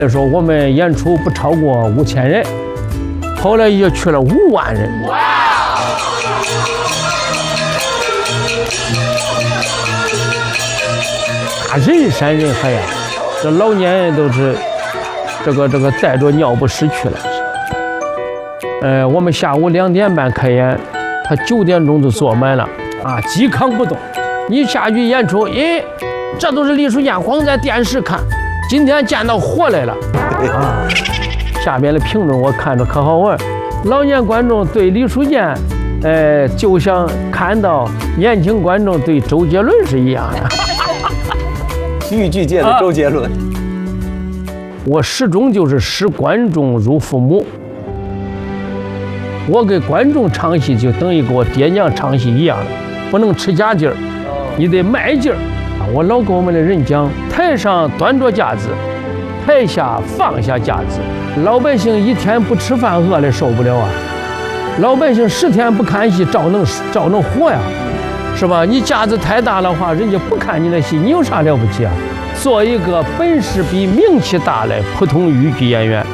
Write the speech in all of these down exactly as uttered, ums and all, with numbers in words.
那时候我们演出不超过五千人，后来也去了五万人。哇！啊，人山人海呀！这老年人都是这个这个带着尿不湿去了。呃，我们下午两点半开演，他九点钟就坐满了啊，饥扛不动。你下去演出，咦，这都是李淑燕光在电视看。 今天见到活来了啊！下边的评论我看着可好玩，老年观众对李淑燕，呃，就像看到年轻观众对周杰伦是一样的。 豫剧界的周杰伦，啊、 我始终就是视观众如父母，我给观众唱戏就等于给我爹娘唱戏一样的，不能吃假劲儿，你得卖劲儿。 我老跟我们的人讲，台上端着架子，台下放下架子。老百姓一天不吃饭饿了受不了啊！老百姓十天不看戏照能照能活呀，是吧？你架子太大的话，人家不看你的戏，你有啥了不起啊？做一个本事比名气大的普通豫剧演员。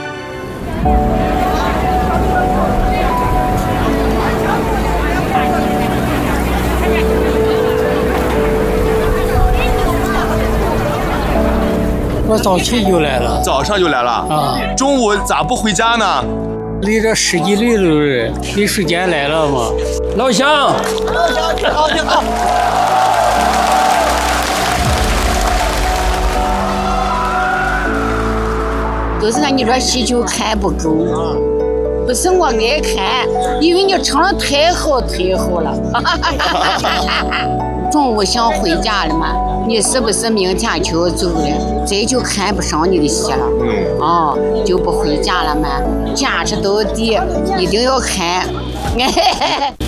我早起就来了， 早上就来了啊！中午咋不回家呢？ 离这十几里路了，没时间来了嘛。 老乡， 老乡，你好，你好。 都是让你这戏就看不够，不是我爱看，因为你唱的太好太好了。中午想回家了嘛？ 你是不是明天就要走了？这就看不上你的戏了，嗯，哦，就不回家了嘛？坚持到底，一定要看。